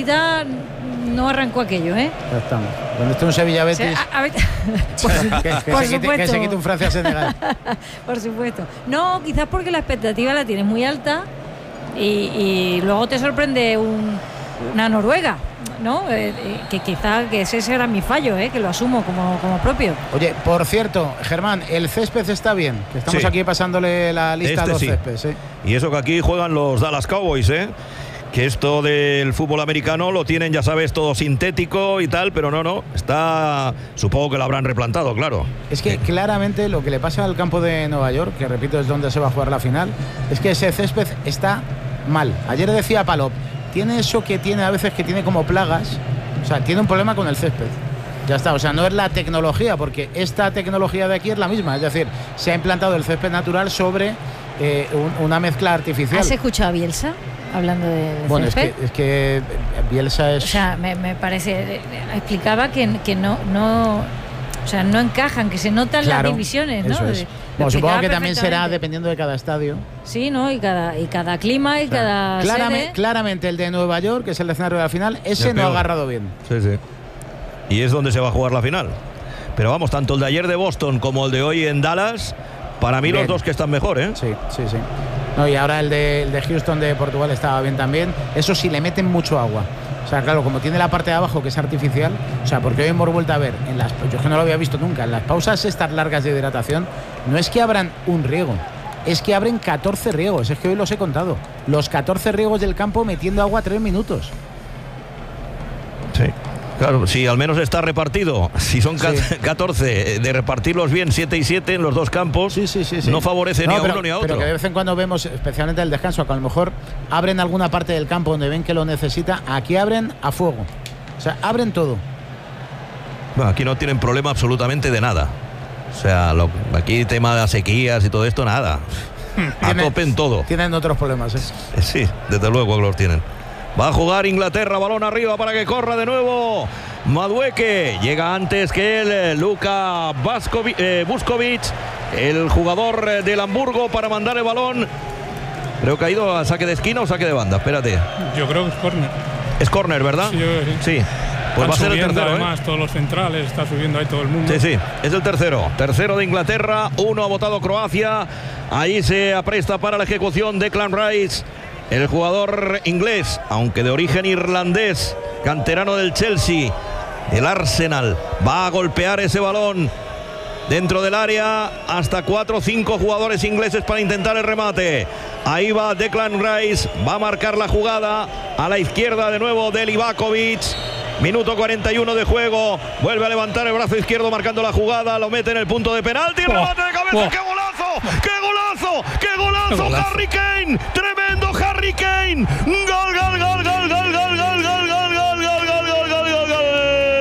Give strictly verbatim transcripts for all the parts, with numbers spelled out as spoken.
mitad no arrancó aquello, ¿eh? Ya estamos. Donde esté un Sevilla-Betis, O sea, a- a ver- que, que por se quite, que supuesto. se quite un Francia-Senegal. Por supuesto. No, quizás porque la expectativa la tienes muy alta y, y luego te sorprende un, una Noruega, ¿no? Eh, eh, que quizás que ese será mi fallo, ¿eh? Que lo asumo como, como propio. Oye, por cierto, Germán, el césped está bien. Que estamos Sí. aquí pasándole la lista Este a los sí. céspedes. ¿eh? Y eso que aquí juegan los Dallas Cowboys, ¿eh? Que esto del fútbol americano lo tienen, ya sabes, todo sintético y tal, pero no, no, está, supongo que lo habrán replantado, claro. Es que claramente lo que le pasa al campo de Nueva York, que repito es donde se va a jugar la final, es que ese césped está mal. Ayer decía Palop, tiene eso que tiene a veces que tiene como plagas, o sea, tiene un problema con el césped. Ya está, o sea, no es la tecnología, porque esta tecnología de aquí es la misma, es decir, se ha implantado el césped natural sobre eh, un- una mezcla artificial. ¿Has escuchado a Bielsa hablando de Bueno, es césped? que, es que Bielsa es... O sea, me, me parece, eh, explicaba que, que no, no, o sea, no encajan, que se notan Claro, las divisiones, ¿no? eso es. Lo Bueno, supongo explicaba que también será perfectamente. dependiendo de cada estadio. Sí, ¿no? Y cada, y cada clima y cada Claramente, sede. claramente el de Nueva York, que es el escenario de la final, ese El no ha peor. agarrado bien. Sí, sí. Y es donde se va a jugar la final. Pero vamos, tanto el de ayer de Boston como el de hoy en Dallas, para mí Bien. los dos que están mejor, ¿eh? Sí, sí, sí. No, y ahora el de, el de Houston de Portugal estaba bien también. Eso sí, le meten mucho agua. O sea, claro, como tiene la parte de abajo que es artificial, o sea, porque hoy hemos vuelto a ver, en las, yo es que no lo había visto nunca, en las pausas estas largas de hidratación, no es que abran un riego, es que abren catorce riegos, es que hoy los he contado. Los catorce riegos del campo metiendo agua tres minutos. Sí. Claro, si al menos está repartido, si son ca- Sí. catorce, de repartirlos bien, siete y siete en los dos campos, Sí, sí, sí, sí. no favorece No, ni a pero, uno ni a pero otro. que de vez en cuando vemos, especialmente el descanso, que a lo mejor abren alguna parte del campo donde ven que lo necesita, aquí abren a fuego. O sea, abren todo. Bueno, aquí no tienen problema absolutamente de nada. O sea, lo- aquí tema de las sequías y todo esto, nada. A Tienen- tope en todo. Tienen otros problemas, ¿eh? Eh, Sí, desde luego que los tienen. Va a jugar Inglaterra, balón arriba para que corra de nuevo Madueke. Llega antes que él, eh, Luka Baskovi- eh, Vuskovic, el jugador eh, del Hamburgo, para mandar el balón. Creo que ha ido a saque de esquina o saque de banda. Espérate. Yo creo que es córner. Es córner, ¿verdad? Sí, yo creo que sí. Sí. Pues Están va a ser el subiendo, tercero, ¿eh? además, todos los centrales, está subiendo ahí todo el mundo. Sí, sí, es el tercero. Tercero de Inglaterra, uno ha votado Croacia. Ahí se apresta para la ejecución Declan Rice, el jugador inglés, aunque de origen irlandés, canterano del Chelsea, el Arsenal. Va a golpear ese balón dentro del área, hasta cuatro o cinco jugadores ingleses para intentar el remate. Ahí va Declan Rice, va a marcar la jugada a la izquierda de nuevo de Livakovic. Minuto cuarenta y uno de juego, vuelve a levantar el brazo izquierdo marcando la jugada, lo mete en el punto de penalti, Oh, remate de cabeza, oh. ¡qué golazo! ¡Qué golazo! ¡Qué golazo! Qué golazo. Harry Kane, tremendo Harry Kane, gol, gol, gol, gol, gol, gol, gol, gol, gol, gol, gol, gol, gol, gol, gol, gol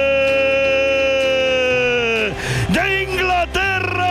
de Inglaterra,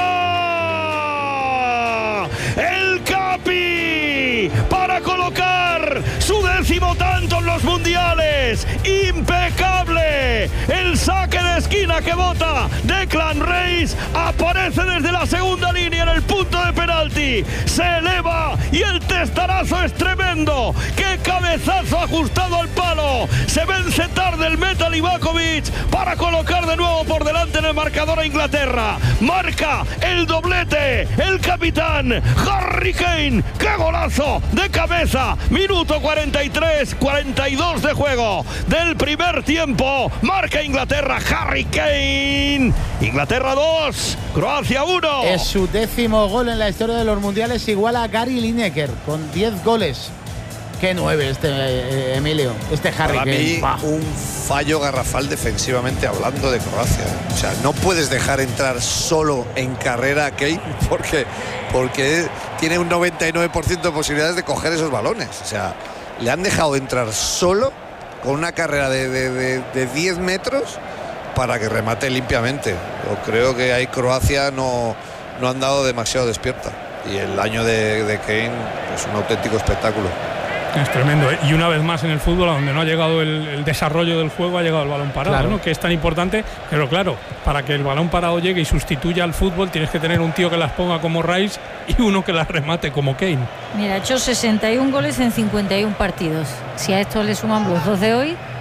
el Capi para colocar su décimo tanto en los mundiales, impecable, el saque de esquina que bota Declan Rice, aparece desde la segunda línea en el punto de penalti, se eleva y el testarazo es tremendo, qué cabezazo ajustado al palo, se vence tarde el meta Livakovic para colocar de nuevo por delante en el marcador a Inglaterra, marca el doblete, el capitán Harry Kane, qué golazo de cabeza, minuto cuarenta y tres, cuarenta y dos de juego del primer tiempo, marca Inglaterra, Harry Kane, Inglaterra dos, Croacia uno. Es su décimo gol en la historia de los mundiales, igual a Gary Lineker, con diez goles. Qué nueve este eh, Emilio, este Harry Para Kane. mí, Bah. un fallo garrafal defensivamente hablando de Croacia. O sea, no puedes dejar entrar solo en carrera a Kane porque, porque tiene un noventa y nueve por ciento de posibilidades de coger esos balones. O sea, le han dejado entrar solo con una carrera de, de, de, de diez metros para que remate limpiamente. Yo creo que ahí Croacia no, no han dado demasiado despierta. Y el año de, de Kane es un auténtico espectáculo. Es tremendo, ¿eh? Y una vez más en el fútbol, a donde no ha llegado el, el desarrollo del juego, ha llegado el balón parado, Claro. ¿no? Que es tan importante, pero claro, para que el balón parado llegue y sustituya al fútbol, tienes que tener un tío que las ponga como Rice y uno que las remate como Kane. Mira, ha hecho sesenta y un goles en cincuenta y un partidos. Si a esto le sumamos los dos de hoy,